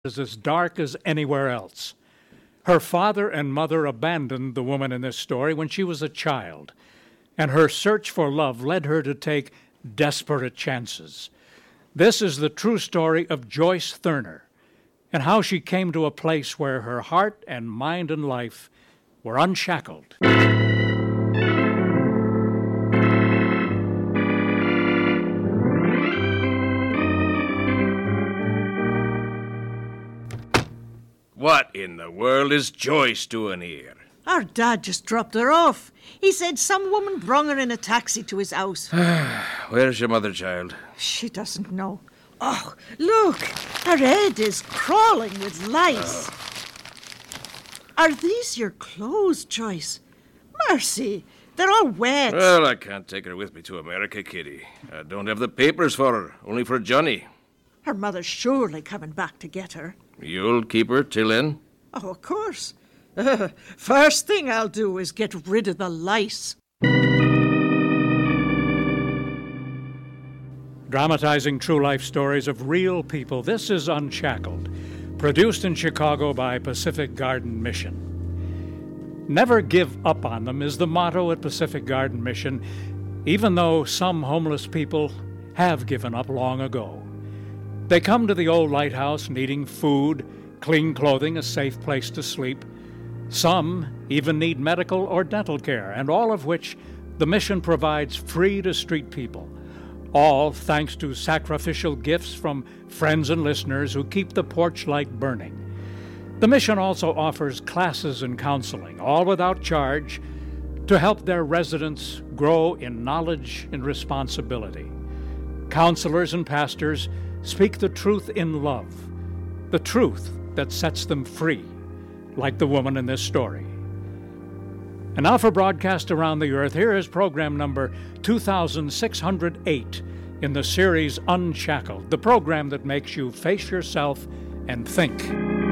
is as dark as anywhere else. Her father and mother abandoned the woman in this story when she was a child, and her search for love led her to take desperate chances. This is the true story of Joyce Thurner and how she came to a place where her heart and mind and life were unshackled. What in the world is Joyce doing here? Our dad just dropped her off. He said some woman brung her in a taxi to his house. Where's your mother, child? She doesn't know. Oh, look, her head is crawling with lice. Are these your clothes, Joyce? Mercy, they're all wet. Well, I can't take her with me to America, Kitty. I don't have the papers for her, only for Johnny. Her mother's surely coming back to get her. You'll keep her till then? Oh, of course. First thing I'll do is get rid of the lice. Dramatizing true life stories of real people, this is Unshackled, produced in Chicago by Pacific Garden Mission. Never give up on them is the motto at Pacific Garden Mission, even though some homeless people have given up long ago. They come to the old lighthouse needing food, clean clothing, a safe place to sleep. Some even need medical or dental care, and all of which the mission provides free to street people. All thanks to sacrificial gifts from friends and listeners who keep the porch light burning. The mission also offers classes and counseling, all without charge, to help their residents grow in knowledge and responsibility. Counselors and pastors speak the truth in love, the truth that sets them free, like the woman in this story. And now for broadcast around the earth, here is program number 2608 in the series Unshackled, the program that makes you face yourself and think.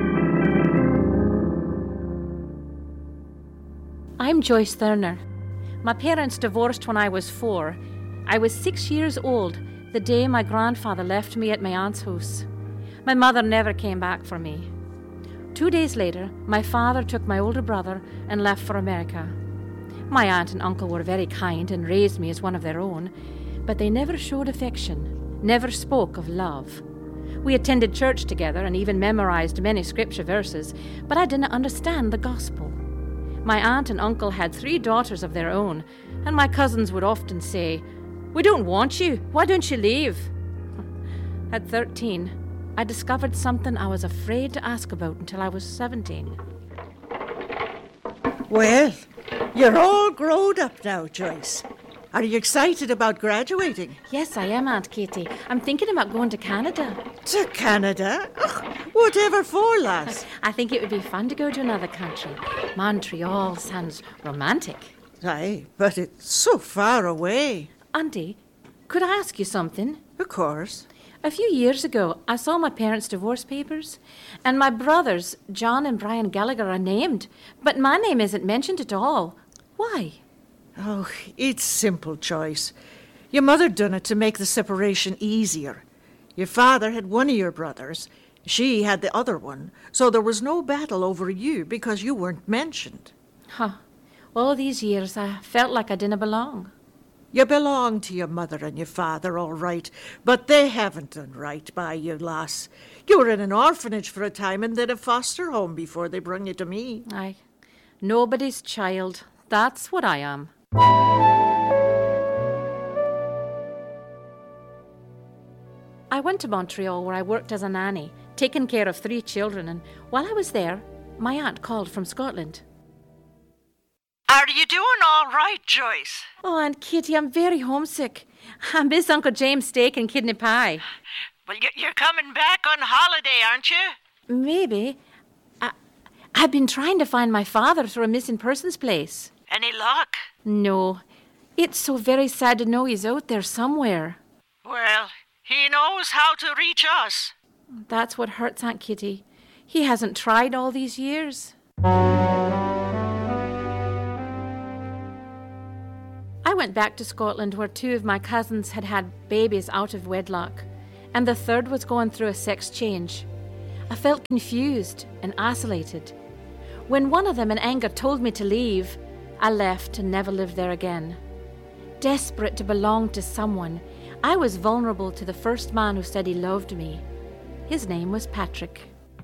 I'm Joyce Thurner. My parents divorced when I was 4. I was 6 years old the day my grandfather left me at my aunt's house. My mother never came back for me. 2 days later, my father took my older brother and left for America. My aunt and uncle were very kind and raised me as one of their own, but they never showed affection, never spoke of love. We attended church together and even memorized many scripture verses, but I didn't understand the gospel. My aunt and uncle had 3 daughters of their own, and my cousins would often say, "We don't want you. Why don't you leave?" At 13, I discovered something I was afraid to ask about until I was 17. Well, you're all grown up now, Joyce. Are you excited about graduating? Yes, I am, Aunt Katie. I'm thinking about going to Canada. To Canada? Ugh, whatever for, lass? I think it would be fun to go to another country. Montreal sounds romantic. Aye, but it's so far away. Auntie, could I ask you something? Of course. A few years ago, I saw my parents' divorce papers, and my brothers, John and Brian Gallagher, are named, but my name isn't mentioned at all. Why? Oh, it's simple, Joyce. Your mother done it to make the separation easier. Your father had one of your brothers. She had the other one, so there was no battle over you because you weren't mentioned. All these years, I felt like I didn't belong. You belong to your mother and your father, all right, but they haven't done right by you, lass. You were in an orphanage for a time and then a foster home before they brung you to me. Aye, nobody's child. That's what I am. I went to Montreal where I worked as a nanny, taking care of 3 children, and while I was there, my aunt called from Scotland. Are you doing all right, Joyce? Oh, Aunt Kitty, I'm very homesick. I miss Uncle James' steak and kidney pie. Well, you're coming back on holiday, aren't you? Maybe. I've been trying to find my father through a missing persons place. Any luck? No. It's so very sad to know he's out there somewhere. Well, he knows how to reach us. That's what hurts, Aunt Kitty. He hasn't tried all these years. I went back to Scotland where 2 of my cousins had had babies out of wedlock, and the third was going through a sex change. I felt confused and isolated. When one of them in anger told me to leave, I left and never lived there again. Desperate to belong to someone, I was vulnerable to the first man who said he loved me. His name was Patrick.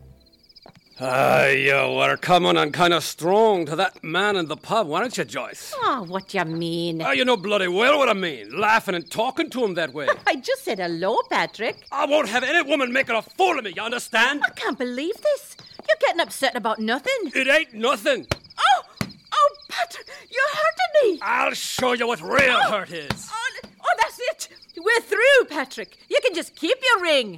You were coming on kind of strong to that man in the pub, weren't you, Joyce? Oh, what you mean? You know bloody well what I mean, laughing and talking to him that way. I just said hello, Patrick. I won't have any woman making a fool of me, you understand? I can't believe this. You're getting upset about nothing. It ain't nothing. Oh, Patrick, you're hurting me. I'll show you what real hurt is. Oh, that's it. We're through, Patrick. You can just keep your ring.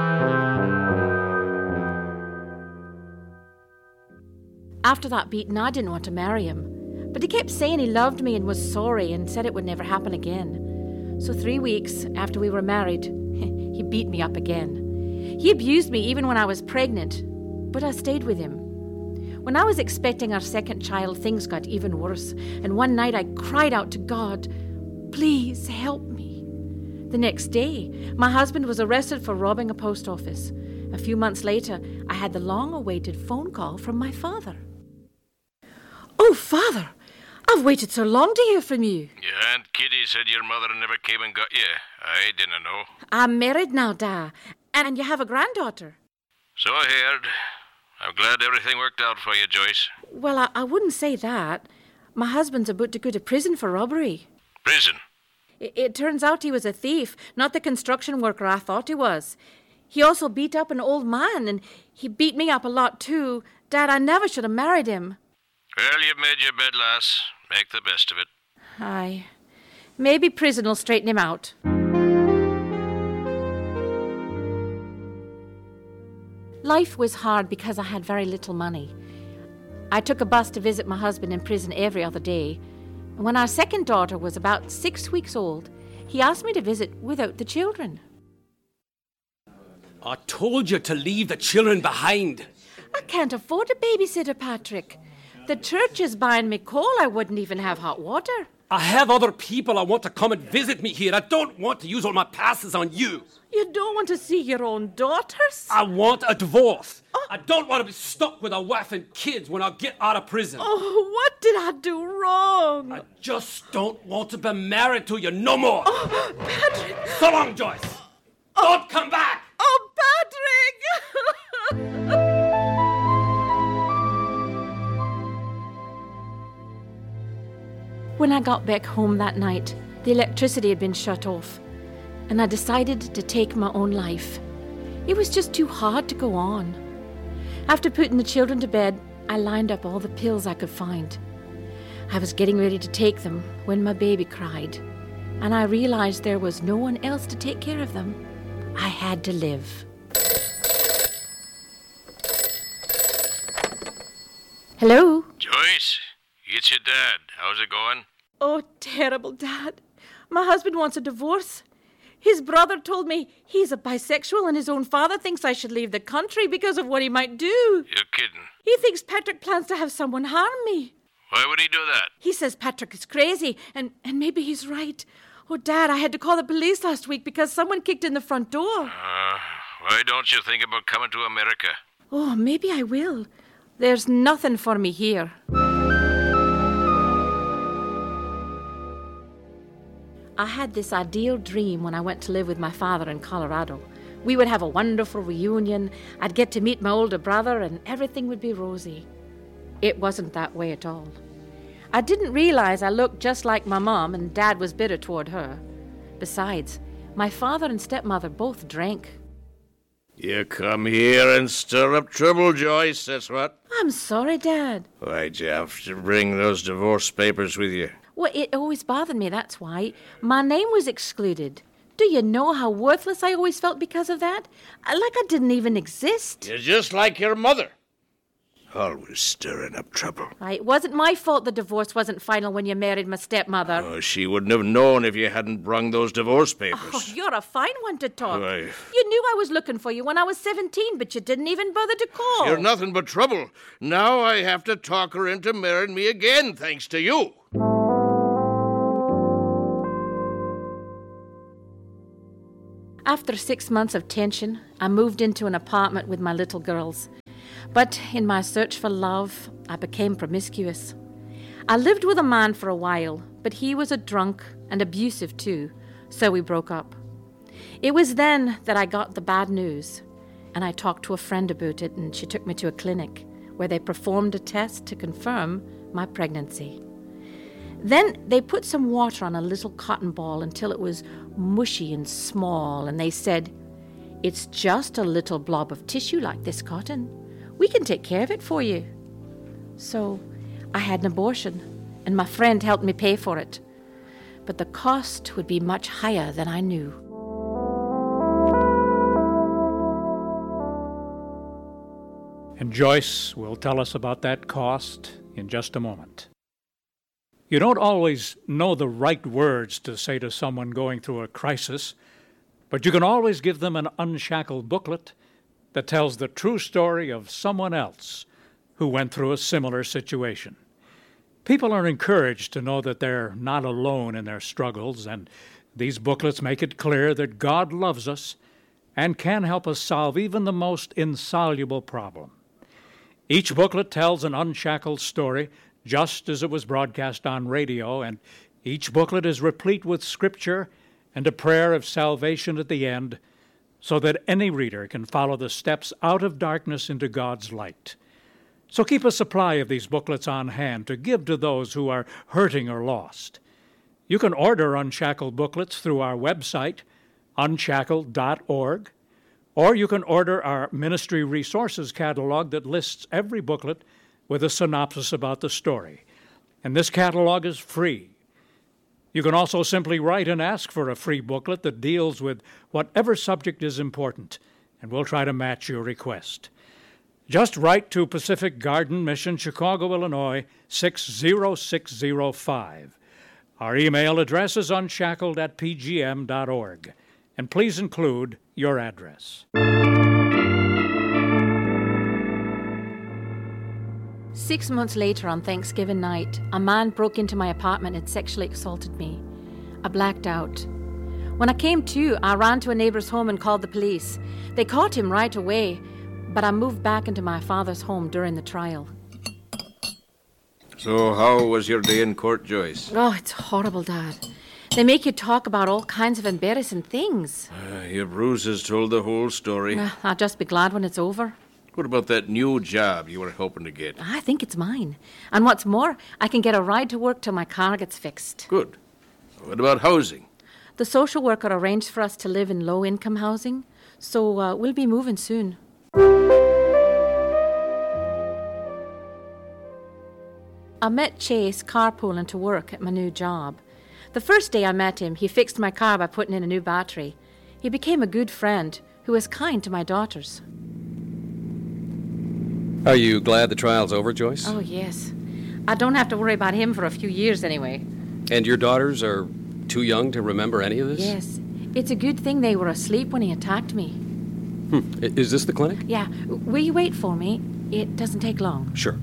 After that beating, I didn't want to marry him. But he kept saying he loved me and was sorry and said it would never happen again. So 3 weeks after we were married, he beat me up again. He abused me even when I was pregnant, but I stayed with him. When I was expecting our second child, things got even worse, and one night I cried out to God, "Please help me." The next day, my husband was arrested for robbing a post office. A few months later, I had the long-awaited phone call from my father. "Oh, Father, I've waited so long to hear from you." Your Aunt Kitty said your mother never came and got you. I didn't know. I'm married now, Da, and you have a granddaughter. So I heard. I'm glad everything worked out for you, Joyce. Well, I wouldn't say that. My husband's about to go to prison for robbery. Prison? It turns out he was a thief, not the construction worker I thought he was. He also beat up an old man, and he beat me up a lot too. Dad, I never should have married him. Well, you've made your bed, lass. Make the best of it. Aye. Maybe prison will straighten him out. Life was hard because I had very little money. I took a bus to visit my husband in prison every other day. And when our second daughter was about 6 weeks old, he asked me to visit without the children. I told you to leave the children behind. I can't afford a babysitter, Patrick. The church is buying me coal. I wouldn't even have hot water. I have other people I want to come and visit me here. I don't want to use all my passes on you. You don't want to see your own daughters? I want a divorce. I don't want to be stuck with a wife and kids when I get out of prison. Oh, what did I do wrong? I just don't want to be married to you no more. Oh, Patrick. So long, Joyce. Don't come back. Oh, Patrick! When I got back home that night, the electricity had been shut off, and I decided to take my own life. It was just too hard to go on. After putting the children to bed, I lined up all the pills I could find. I was getting ready to take them when my baby cried, and I realized there was no one else to take care of them. I had to live. Hello? Joyce, it's your dad. How's it going? Oh, terrible, Dad. My husband wants a divorce. His brother told me he's a bisexual and his own father thinks I should leave the country because of what he might do. You're kidding. He thinks Patrick plans to have someone harm me. Why would he do that? He says Patrick is crazy, and maybe he's right. Oh, Dad, I had to call the police last week because someone kicked in the front door. Why don't you think about coming to America? Oh, maybe I will. There's nothing for me here. I had this ideal dream when I went to live with my father in Colorado. We would have a wonderful reunion. I'd get to meet my older brother and everything would be rosy. It wasn't that way at all. I didn't realize I looked just like my mom and Dad was bitter toward her. Besides, my father and stepmother both drank. You come here and stir up trouble, Joyce, that's what. I'm sorry, Dad. Why'd you have to bring those divorce papers with you? Well, it always bothered me, that's why. My name was excluded. Do you know how worthless I always felt because of that? Like I didn't even exist. You're just like your mother. Always stirring up trouble. It wasn't my fault the divorce wasn't final when you married my stepmother. Oh, she wouldn't have known if you hadn't brung those divorce papers. Oh, you're a fine one to talk. Why? You knew I was looking for you when I was 17, but you didn't even bother to call. You're nothing but trouble. Now I have to talk her into marrying me again, thanks to you. After 6 months of tension, I moved into an apartment with my little girls. But in my search for love, I became promiscuous. I lived with a man for a while, but he was a drunk and abusive too, so we broke up. It was then that I got the bad news, and I talked to a friend about it, and she took me to a clinic where they performed a test to confirm my pregnancy. Then they put some water on a little cotton ball until it was mushy and small, and they said, "It's just a little blob of tissue like this cotton. We can take care of it for you." So I had an abortion, and my friend helped me pay for it. But the cost would be much higher than I knew. And Joyce will tell us about that cost in just a moment. You don't always know the right words to say to someone going through a crisis, but you can always give them an unshackled booklet that tells the true story of someone else who went through a similar situation. People are encouraged to know that they're not alone in their struggles, and these booklets make it clear that God loves us and can help us solve even the most insoluble problem. Each booklet tells an unshackled story just as it was broadcast on radio, and each booklet is replete with scripture and a prayer of salvation at the end, so that any reader can follow the steps out of darkness into God's light. So keep a supply of these booklets on hand to give to those who are hurting or lost. You can order Unshackled booklets through our website, unshackled.org, or you can order our Ministry Resources catalog that lists every booklet with a synopsis about the story. And this catalog is free. You can also simply write and ask for a free booklet that deals with whatever subject is important, and we'll try to match your request. Just write to Pacific Garden Mission, Chicago, Illinois, 60605. Our email address is unshackled@pgm.org. And please include your address. 6 months later, on Thanksgiving night, a man broke into my apartment and sexually assaulted me. I blacked out. When I came to, I ran to a neighbor's home and called the police. They caught him right away, but I moved back into my father's home during the trial. So how was your day in court, Joyce? Oh, it's horrible, Dad. They make you talk about all kinds of embarrassing things. Your Bruce has told the whole story. I'll just be glad when it's over. What about that new job you were hoping to get? I think it's mine. And what's more, I can get a ride to work till my car gets fixed. Good. What about housing? The social worker arranged for us to live in low-income housing, so we'll be moving soon. I met Chase carpooling to work at my new job. The first day I met him, he fixed my car by putting in a new battery. He became a good friend who was kind to my daughters. Are you glad the trial's over, Joyce? Oh, yes. I don't have to worry about him for a few years anyway. And your daughters are too young to remember any of this? Yes. It's a good thing they were asleep when he attacked me. Is this the clinic? Yeah. Will you wait for me? It doesn't take long. Sure.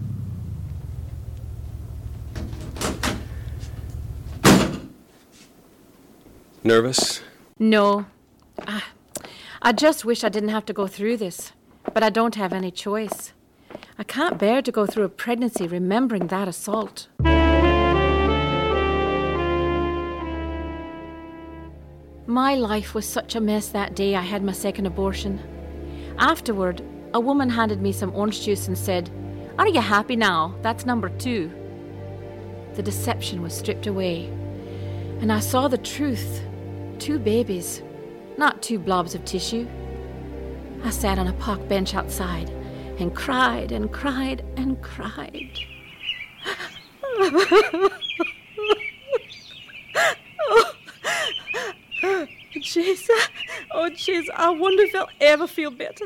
Nervous? No. I just wish I didn't have to go through this. But I don't have any choice. I can't bear to go through a pregnancy remembering that assault. My life was such a mess that day I had my second abortion. Afterward, a woman handed me some orange juice and said, "Are you happy now? That's number 2. The deception was stripped away, and I saw the truth. 2 babies, not 2 blobs of tissue. I sat on a park bench outside and cried and cried and cried. Jeez, I wonder if I'll ever feel better.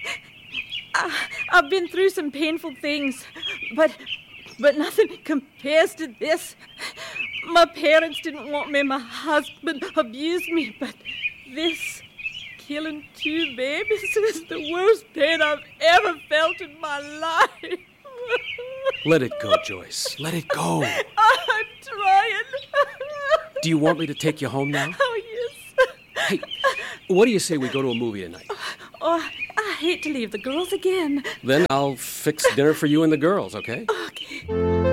I've been through some painful things, but nothing compares to this. My parents didn't want me, my husband abused me, but this, killing 2 babies, is the worst pain I've ever felt in my life. Let it go, Joyce. Let it go. I'm trying. Do you want me to take you home now? Oh, yes. Hey, What do you say we go to a movie tonight? Oh, I hate to leave the girls again. Then I'll fix dinner for you and the girls, okay? Okay.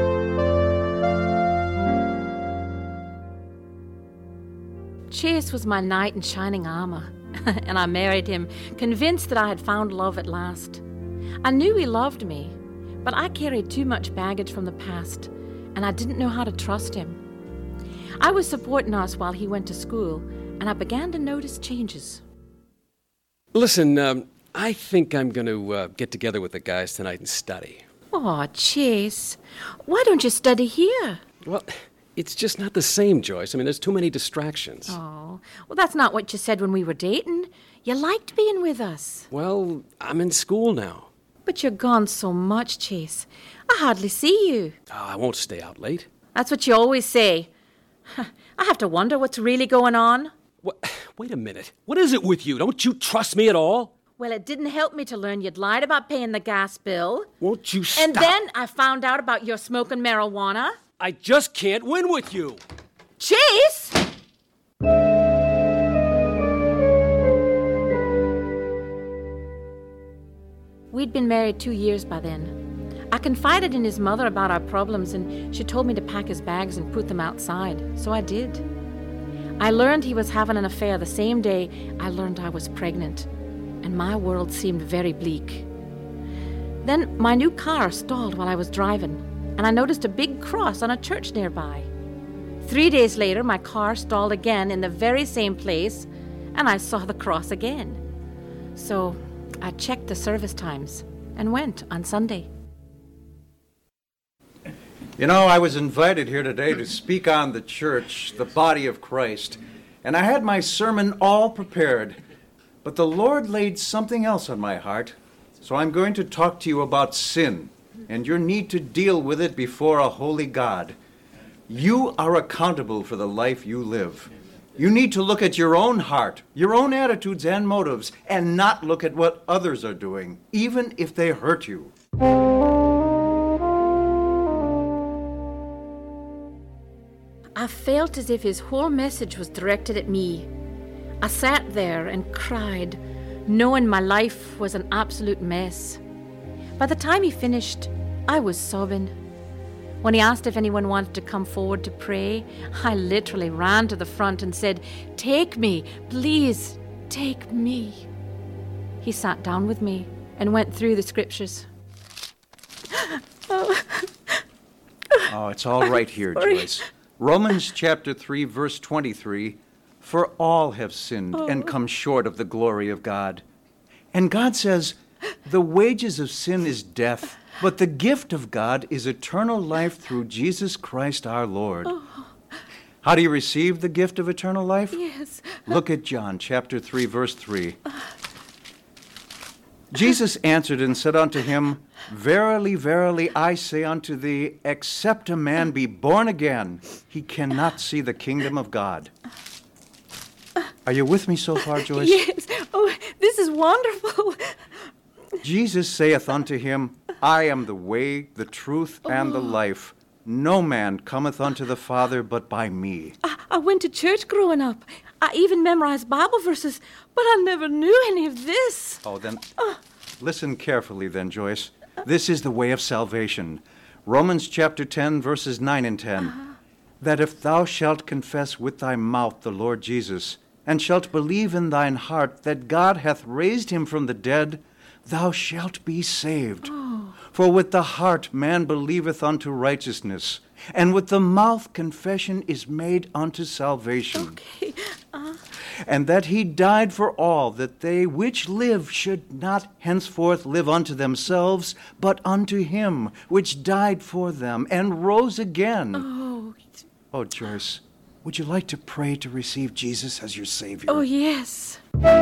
Chase was my knight in shining armor, and I married him, convinced that I had found love at last. I knew he loved me, but I carried too much baggage from the past, and I didn't know how to trust him. I was supporting us while he went to school, and I began to notice changes. Listen, I think I'm going to get together with the guys tonight and study. Oh, Chase, why don't you study here? Well, it's just not the same, Joyce. I mean, there's too many distractions. Oh, well, that's not what you said when we were dating. You liked being with us. Well, I'm in school now. But you're gone so much, Chase. I hardly see you. Oh, I won't stay out late. That's what you always say. I have to wonder what's really going on. What? Wait a minute. What is it with you? Don't you trust me at all? Well, it didn't help me to learn you'd lied about paying the gas bill. Won't you stop? And then I found out about your smoking marijuana. I just can't win with you. Chase! We'd been married 2 years by then. I confided in his mother about our problems, and she told me to pack his bags and put them outside, so I did. I learned he was having an affair the same day I learned I was pregnant, and my world seemed very bleak. Then my new car stalled while I was driving, and I noticed a big cross on a church nearby. 3 days later, my car stalled again in the very same place, and I saw the cross again. So I checked the service times and went on Sunday. You know, I was invited here today to speak on the church, the body of Christ, and I had my sermon all prepared. But the Lord laid something else on my heart, so I'm going to talk to you about sin and your need to deal with it before a holy God. You are accountable for the life you live. You need to look at your own heart, your own attitudes and motives, and not look at what others are doing, even if they hurt you. I felt as if his whole message was directed at me. I sat there and cried, knowing my life was an absolute mess. By the time he finished, I was sobbing. When he asked if anyone wanted to come forward to pray, I literally ran to the front and said, "Take me, please, take me." He sat down with me and went through the scriptures. Oh, it's all right here, Joyce. Romans chapter 3, verse 23, "For all have sinned and come short of the glory of God." And God says, "The wages of sin is death, but the gift of God is eternal life through Jesus Christ our Lord." How do you receive the gift of eternal life? Yes. Look at John chapter 3, verse 3. Jesus answered and said unto him, "Verily, verily, I say unto thee, except a man be born again, he cannot see the kingdom of God." Are you with me so far, Joyce? Yes. Oh, this is wonderful. Jesus saith unto him, "I am the way, the truth, and the life. No man cometh unto the Father but by me." I went to church growing up. I even memorized Bible verses, but I never knew any of this. Oh, then listen carefully then, Joyce. This is the way of salvation. Romans chapter 10, verses 9 and 10. "That if thou shalt confess with thy mouth the Lord Jesus, and shalt believe in thine heart that God hath raised him from the dead, thou shalt be saved. For with the heart man believeth unto righteousness, and with the mouth confession is made unto salvation." Okay. And that he died for all, that they which live should not henceforth live unto themselves, but unto him which died for them and rose again. Oh, Joyce, would you like to pray to receive Jesus as your Savior? Oh, yes.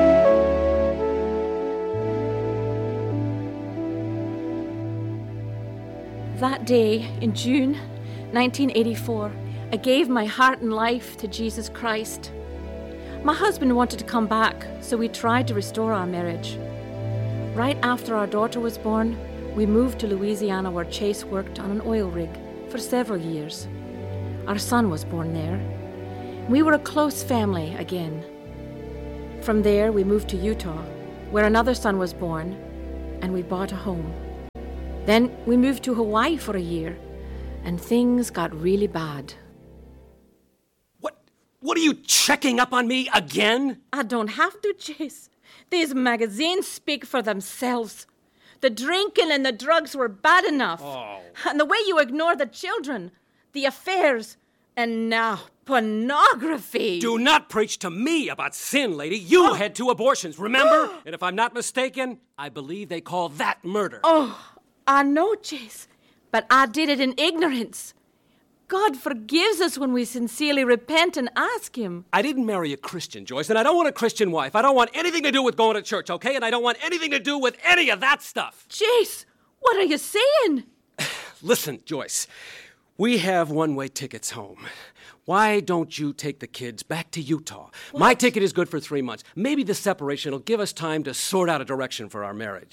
That day in June 1984, I gave my heart and life to Jesus Christ. My husband wanted to come back, so we tried to restore our marriage. Right after our daughter was born, we moved to Louisiana, where Chase worked on an oil rig for several years. Our son was born there. We were a close family again. From there, we moved to Utah, where another son was born, and we bought a home. Then we moved to Hawaii for a year, and things got really bad. What are you checking up on me again? I don't have to, Chase. These magazines speak for themselves. The drinking and the drugs were bad enough. Oh. And the way you ignore the children, the affairs, and now pornography. Do not preach to me about sin, lady. You had 2 abortions, remember? And if I'm not mistaken, I believe they call that murder. Oh, I know, Chase, but I did it in ignorance. God forgives us when we sincerely repent and ask Him. I didn't marry a Christian, Joyce, and I don't want a Christian wife. I don't want anything to do with going to church, okay? And I don't want anything to do with any of that stuff. Chase, what are you saying? Listen, Joyce, we have one-way tickets home. Why don't you take the kids back to Utah? What? My ticket is good for 3 months. Maybe the separation will give us time to sort out a direction for our marriage.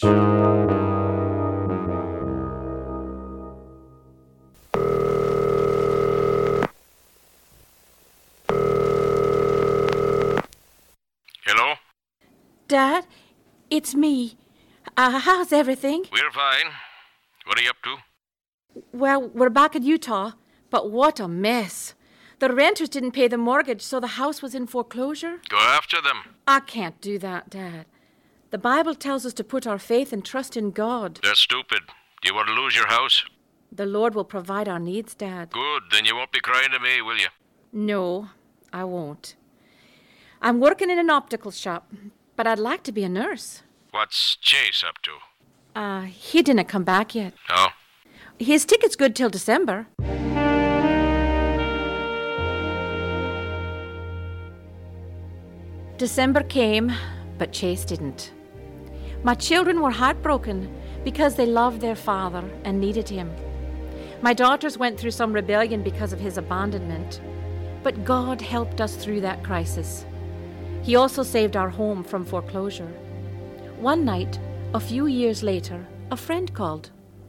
Hello? Dad, it's me. How's everything? We're fine. What are you up to? Well, we're back in Utah, but what a mess. The renters didn't pay the mortgage, so the house was in foreclosure. Go after them. I can't do that, Dad. The Bible tells us to put our faith and trust in God. That's stupid. Do you want to lose your house? The Lord will provide our needs, Dad. Good, then you won't be crying to me, will you? No, I won't. I'm working in an optical shop, but I'd like to be a nurse. What's Chase up to? He didn't come back yet. Oh? His ticket's good till December. December came, but Chase didn't. My children were heartbroken because they loved their father and needed him. My daughters went through some rebellion because of his abandonment, but God helped us through that crisis. He also saved our home from foreclosure. One night, a few years later, a friend called.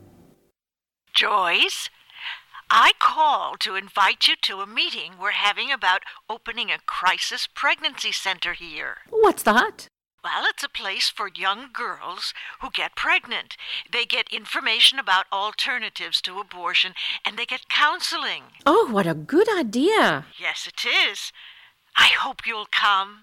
Joyce, I called to invite you to a meeting we're having about opening a crisis pregnancy center here. What's that? Well, it's a place for young girls who get pregnant. They get information about alternatives to abortion, and they get counseling. Oh, what a good idea. Yes, it is. I hope you'll come.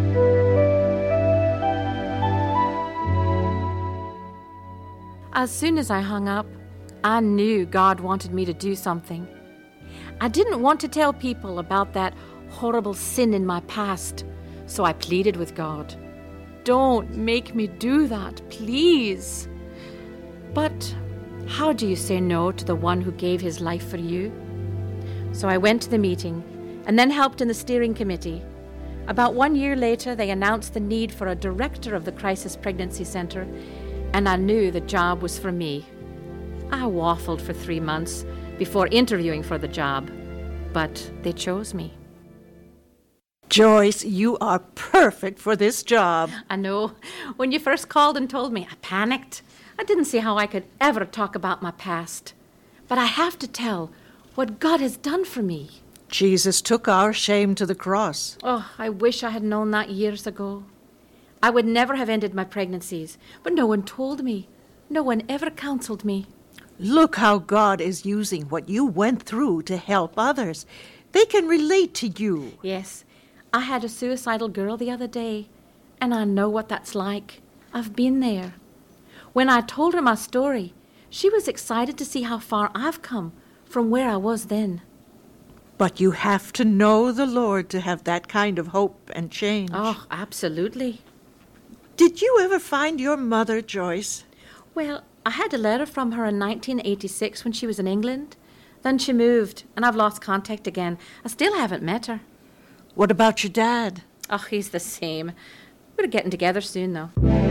As soon as I hung up, I knew God wanted me to do something. I didn't want to tell people about that horrible sin in my past, so I pleaded with God. Don't make me do that, please. But how do you say no to the one who gave his life for you? So I went to the meeting and then helped in the steering committee. About 1 year later, they announced the need for a director of the Crisis Pregnancy Center, and I knew the job was for me. I waffled for 3 months before interviewing for the job, but they chose me. Joyce, you are perfect for this job. I know. When you first called and told me, I panicked. I didn't see how I could ever talk about my past. But I have to tell what God has done for me. Jesus took our shame to the cross. Oh, I wish I had known that years ago. I would never have ended my pregnancies, but no one told me. No one ever counseled me. Look how God is using what you went through to help others. They can relate to you. Yes, I had a suicidal girl the other day, and I know what that's like. I've been there. When I told her my story, she was excited to see how far I've come from where I was then. But you have to know the Lord to have that kind of hope and change. Oh, absolutely. Did you ever find your mother, Joyce? Well, I had a letter from her in 1986 when she was in England. Then she moved, and I've lost contact again. I still haven't met her. What about your dad? Oh, he's the same. We're getting together soon, though.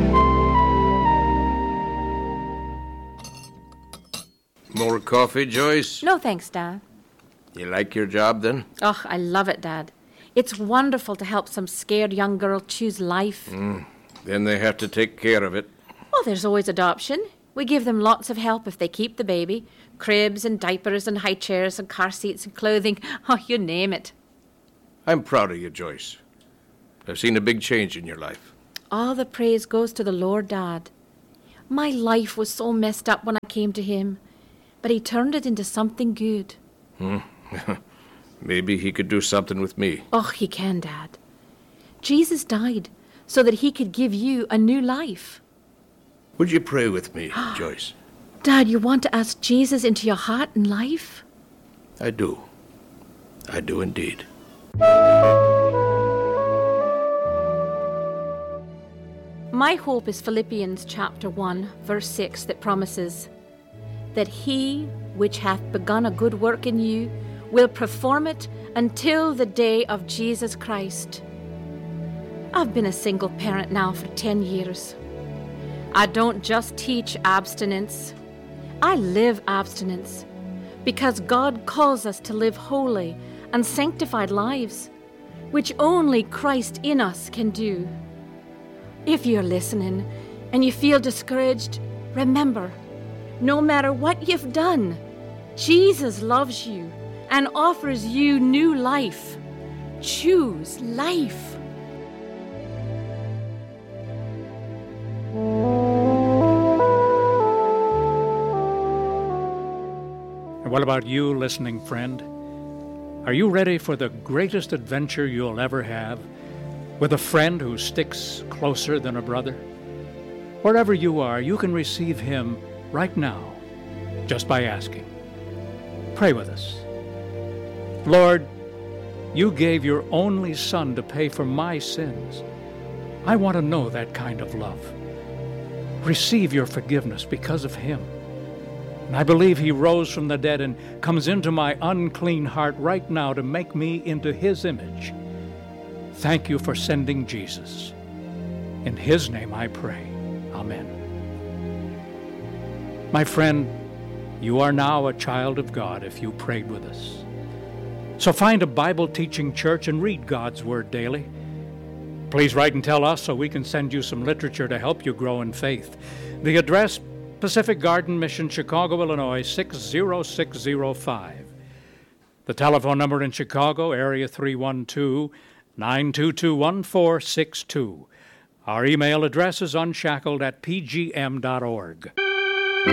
More coffee, Joyce? No, thanks, Dad. You like your job, then? Oh, I love it, Dad. It's wonderful to help some scared young girl choose life. Then they have to take care of it. Oh, there's always adoption. We give them lots of help if they keep the baby. Cribs and diapers and high chairs and car seats and clothing. Oh, you name it. I'm proud of you, Joyce. I've seen a big change in your life. All the praise goes to the Lord, Dad. My life was so messed up when I came to him, but he turned it into something good. Maybe he could do something with me. Oh, he can, Dad. Jesus died so that he could give you a new life. Would you pray with me, Joyce? Dad, you want to ask Jesus into your heart and life? I do. I do indeed. My hope is Philippians chapter 1, verse 6, that promises that he which hath begun a good work in you will perform it until the day of Jesus Christ. I've been a single parent now for 10 years. I don't just teach abstinence. I live abstinence because God calls us to live holy and sanctified lives, which only Christ in us can do. If you're listening and you feel discouraged, remember, no matter what you've done, Jesus loves you and offers you new life. Choose life. And what about you, listening friend? Are you ready for the greatest adventure you'll ever have? With a friend who sticks closer than a brother? Wherever you are, you can receive him right now, just by asking. Pray with us. Lord, you gave your only Son to pay for my sins. I want to know that kind of love. Receive your forgiveness because of him. And I believe he rose from the dead and comes into my unclean heart right now to make me into his image. Thank you for sending Jesus. In his name I pray. Amen. My friend, you are now a child of God if you prayed with us. So find a Bible-teaching church and read God's Word daily. Please write and tell us so we can send you some literature to help you grow in faith. The address, Pacific Garden Mission, Chicago, Illinois, 60605. The telephone number in Chicago, area 312-922-1462. Our email address is unshackled@pgm.org.